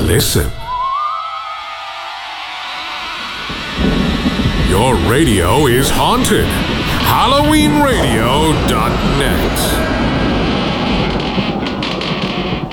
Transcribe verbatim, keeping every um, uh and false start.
listen. Your radio is haunted. Halloween Radio dot net